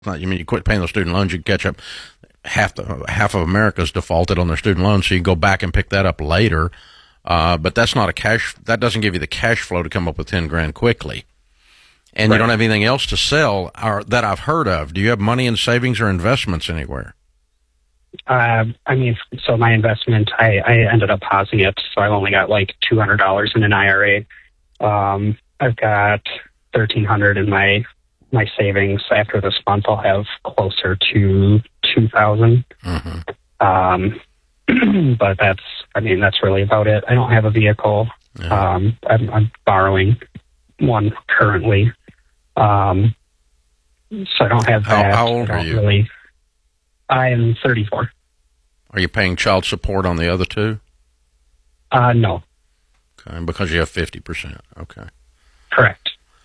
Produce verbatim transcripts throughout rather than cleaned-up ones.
not, you mean you quit paying those student loans, you can catch up. Half the half of America's defaulted on their student loans, so you can go back and pick that up later. Uh, but that's not a cash. That doesn't give you the cash flow to come up with ten grand quickly. And right. You don't have anything else to sell or, that I've heard of. Do you have money in savings or investments anywhere? Uh, I mean, so my investment, I, I ended up pausing it, so I've only got like two hundred dollars in an I R A. Um, I've got thirteen hundred dollars in my my savings. After this month, I'll have closer to two thousand dollars. Mm-hmm. Um, but that's, I mean, that's really about it. I don't have a vehicle. Yeah. Um, I'm, I'm borrowing one currently. Um, so I don't have that. How, how old are you? Really, I am thirty-four. Are you paying child support on the other two? Uh, no. Okay, because you have fifty percent. Okay. Correct.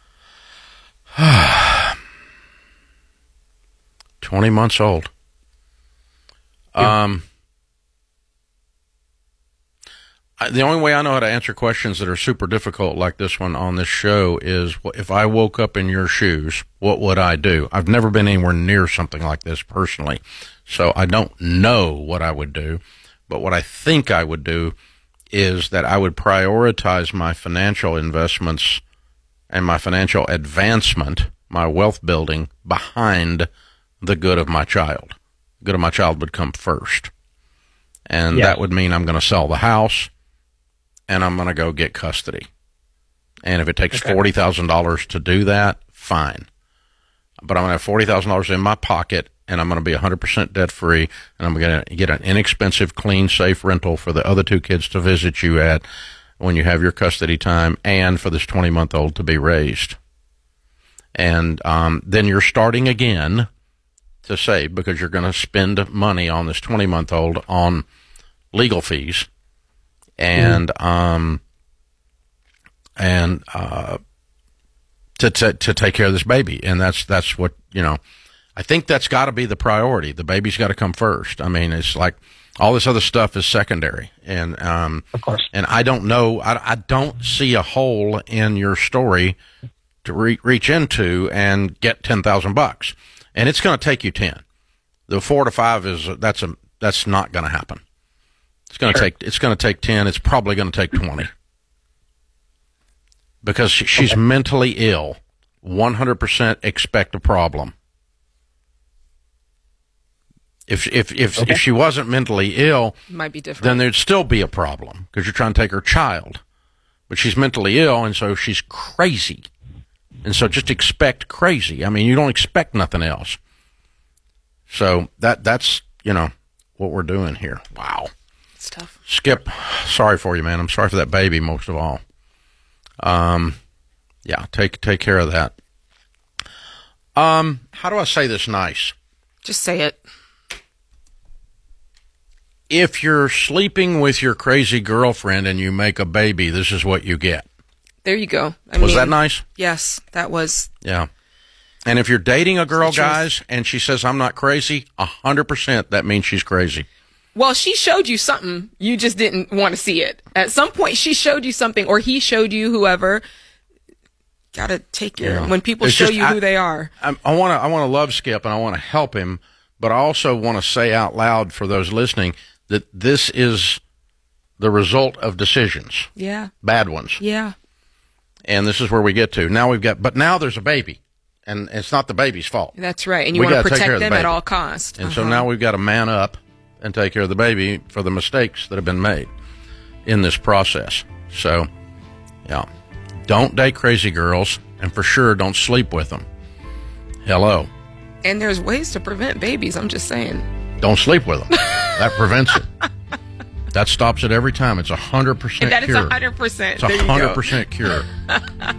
twenty months old. Yeah. Um, I, the only way I know how to answer questions that are super difficult like this one on this show is, if I woke up in your shoes, what would I do? I've never been anywhere near something like this personally, so I don't know what I would do. But what I think I would do is that I would prioritize my financial investments and my financial advancement, my wealth building, behind the good of my child. The good of my child would come first. And yes. That would mean I'm going to sell the house and I'm going to go get custody. And if it takes okay. forty thousand dollars to do that, fine. But I'm going to have forty thousand dollars in my pocket, and I'm going to be one hundred percent debt-free, and I'm going to get an inexpensive, clean, safe rental for the other two kids to visit you at when you have your custody time, and for this twenty-month-old to be raised. And um, then you're starting again to save, because you're going to spend money on this twenty-month-old on legal fees and mm. um and uh to, to to take care of this baby. And that's that's what, you know, I think that's got to be the priority. The baby's got to come first. I mean, it's like all this other stuff is secondary. And um of course. And I don't know, I, I don't see a hole in your story to re- reach into and get ten thousand bucks. And it's going to take you ten. The four to five is that's a that's not going to happen. It's going to sure. take it's going to take ten. It's probably going to take twenty, because she, she's okay. mentally ill. One hundred percent expect a problem. If if if okay. if she wasn't mentally ill, might be different. Then there'd still be a problem, because you're trying to take her child. But she's mentally ill, and so she's crazy. And so just expect crazy. I mean, you don't expect nothing else. So that that's, you know, what we're doing here. Wow. It's tough. Skip, sorry for you, man. I'm sorry for that baby most of all. Um, yeah, take take care of that. Um, how do I say this nice? Just say it. If you're sleeping with your crazy girlfriend and you make a baby, this is what you get. There you go. I was mean, that nice? Yes, that was. Yeah. And if you're dating a girl, guys, and she says, I'm not crazy, one hundred percent that means she's crazy. Well, she showed you something. You just didn't want to see it. At some point, she showed you something, or he showed you, whoever. Got to take your, yeah. when people it's show just, you who I, they are. I want to I want to love Skip, and I want to help him, but I also want to say out loud for those listening that this is the result of decisions. Yeah. Bad ones. Yeah. And this is where we get to. Now we've got, but now there's a baby, and it's not the baby's fault. That's right. And you want to protect them the at all costs. And uh-huh. so now we've got to man up and take care of the baby for the mistakes that have been made in this process. So, yeah. Don't date crazy girls, and for sure don't sleep with them. Hello. And there's ways to prevent babies, I'm just saying. Don't sleep with them. That prevents it. That stops it every time. It's a hundred percent That cure. is a hundred percent. It's a hundred percent cure.